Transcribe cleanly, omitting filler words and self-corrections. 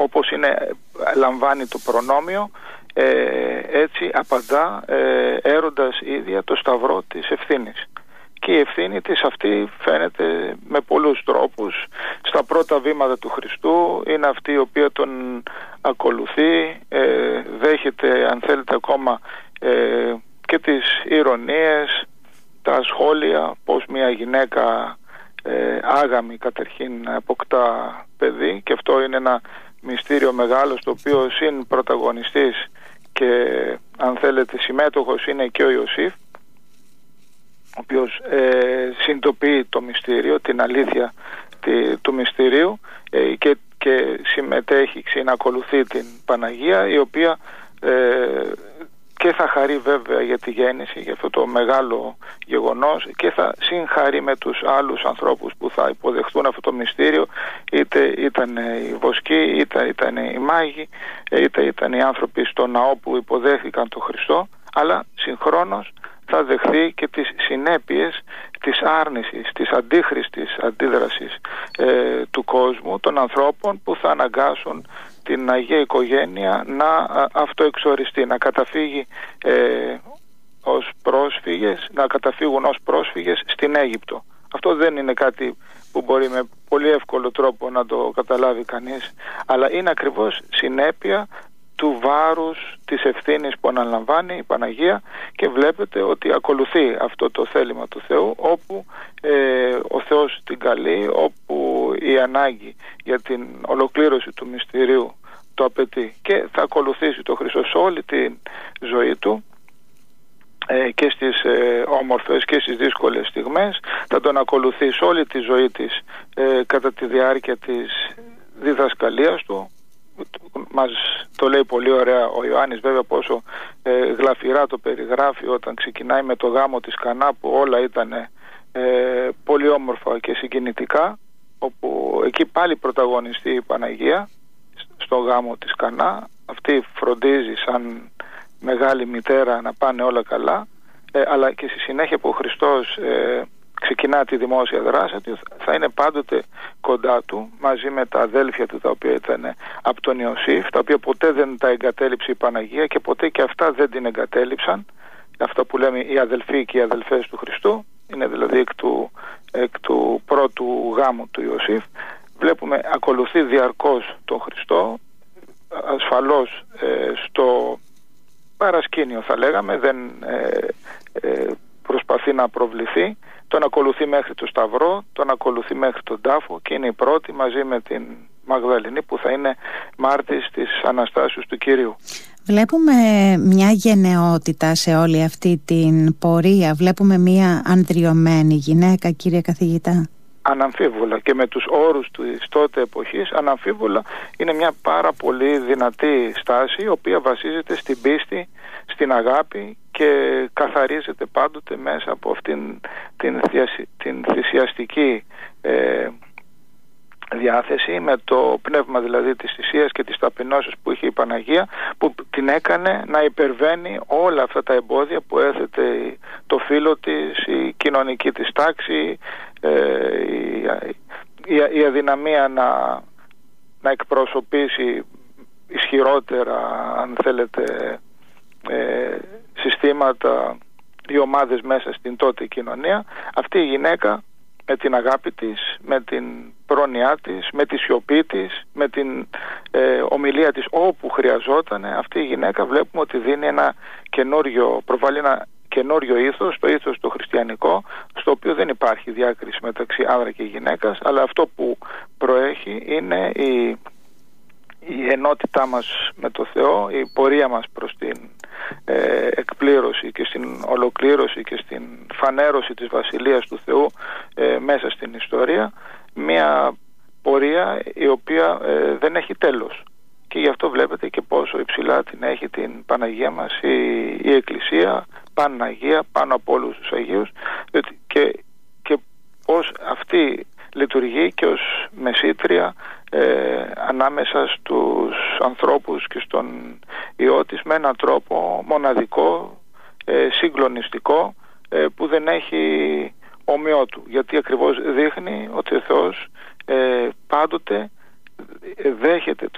όπως λαμβάνει το προνόμιο, έτσι απαντά έροντας ίδια το σταυρό της ευθύνης. Και η ευθύνη της αυτή φαίνεται με πολλούς τρόπους. Στα πρώτα βήματα του Χριστού είναι αυτή η οποία τον ακολουθεί, δέχεται αν θέλετε ακόμα και τις ηρωνίες, τα σχόλια, πως μια γυναίκα άγαμη καταρχήν αποκτά παιδί, και αυτό είναι ένα μυστήριο μεγάλο στο οποίο συν πρωταγωνιστής και αν θέλετε συμμέτοχος είναι και ο Ιωσήφ, ο οποίος συνειδητοποιεί το μυστήριο, την αλήθεια του μυστηρίου και συμμετέχει, συνακολουθεί την Παναγία, η οποία και θα χαρεί βέβαια για τη γέννηση, για αυτό το μεγάλο γεγονός, και θα συγχαρεί με τους άλλους ανθρώπους που θα υποδεχτούν αυτό το μυστήριο, είτε ήταν οι βοσκοί, είτε ήταν οι μάγοι, είτε ήταν οι άνθρωποι στο ναό που υποδέχθηκαν τον Χριστό, αλλά συγχρόνως θα δεχθεί και τις συνέπειες της άρνησης, της αντίχρηστης αντίδρασης του κόσμου, των ανθρώπων, που θα αναγκάσουν την Αγία Οικογένεια να αυτοεξοριστεί, να καταφύγει να καταφύγουν ως πρόσφυγες στην Αίγυπτο. Αυτό δεν είναι κάτι που μπορεί με πολύ εύκολο τρόπο να το καταλάβει κανείς, αλλά είναι ακριβώς συνέπεια του βάρους της ευθύνης που αναλαμβάνει η Παναγία, και βλέπετε ότι ακολουθεί αυτό το θέλημα του Θεού, όπου ο Θεός την καλεί, όπου η ανάγκη για την ολοκλήρωση του μυστηρίου το απαιτεί, και θα ακολουθήσει το Χριστό σε όλη τη ζωή του, και στις όμορφες και στις δύσκολες στιγμές. Θα τον ακολουθεί σε όλη τη ζωή της κατά τη διάρκεια της διδασκαλίας του. Μας το λέει πολύ ωραία ο Ιωάννης, βέβαια, πόσο γλαφυρά το περιγράφει όταν ξεκινάει με το γάμο της Κανά, που όλα ήταν πολύ όμορφα και συγκινητικά, όπου εκεί πάλι πρωταγωνιστεί η Παναγία στο γάμο της Κανά. Αυτή φροντίζει σαν μεγάλη μητέρα να πάνε όλα καλά, αλλά και στη συνέχεια που ο Χριστός ξεκινά τη δημόσια δράση του, θα είναι πάντοτε κοντά του, μαζί με τα αδέλφια του, τα οποία ήταν από τον Ιωσήφ, τα οποία ποτέ δεν τα εγκατέλειψε η Παναγία, και ποτέ και αυτά δεν την εγκατέλειψαν. Αυτά που λέμε οι αδελφοί και οι αδελφές του Χριστού, είναι δηλαδή εκ του πρώτου γάμου του Ιωσήφ. Βλέπουμε ακολουθεί διαρκώς τον Χριστό, ασφαλώς στο παρασκήνιο θα λέγαμε, δεν προσπαθεί να προβληθεί, τον ακολουθεί μέχρι το Σταυρό, τον ακολουθεί μέχρι τον τάφο, και είναι η πρώτη μαζί με την Μαγδαληνή που θα είναι μάρτης της Αναστάσεως του Κυρίου. Βλέπουμε μια γενναιότητα σε όλη αυτή την πορεία, βλέπουμε μια ανδριωμένη γυναίκα, κύριε καθηγητά. Αναμφίβολα, και με τους όρους της τότε εποχής, αναμφίβολα είναι μια πάρα πολύ δυνατή στάση, η οποία βασίζεται στην πίστη, στην αγάπη, και καθαρίζεται πάντοτε μέσα από αυτήν την θυσιαστική διάθεση, με το πνεύμα δηλαδή της θυσίας και της ταπεινώσεως που είχε η Παναγία, που την έκανε να υπερβαίνει όλα αυτά τα εμπόδια που έθετε το φύλο της, η κοινωνική της τάξη, η αδυναμία να εκπροσωπήσει ισχυρότερα, αν θέλετε, συστήματα ή ομάδες μέσα στην τότε κοινωνία. Αυτή η γυναίκα, με την αγάπη της, με την πρόνοιά της, με τη σιωπή της, με την ομιλία της όπου χρειαζόταν, αυτή η γυναίκα βλέπουμε ότι δίνει προβάλλει ένα καινούριο ήθος, το ήθος το χριστιανικό, στο οποίο δεν υπάρχει διάκριση μεταξύ άνδρα και γυναίκας, αλλά αυτό που προέχει είναι η ενότητά μας με το Θεό, η πορεία μας προς την εκπλήρωση και στην ολοκλήρωση και στην φανέρωση της Βασιλείας του Θεού μέσα στην ιστορία, μια πορεία η οποία δεν έχει τέλος, και γι' αυτό βλέπετε και πόσο υψηλά την έχει την Παναγία μας η Εκκλησία, Παναγία, πάνω από όλους τους Αγίους, και πώς αυτή λειτουργεί και ως μεσήτρια ανάμεσα στους ανθρώπους και στον Υιό της, με έναν τρόπο μοναδικό, συγκλονιστικό, που δεν έχει ομοιό του, γιατί ακριβώς δείχνει ότι ο Θεός πάντοτε δέχεται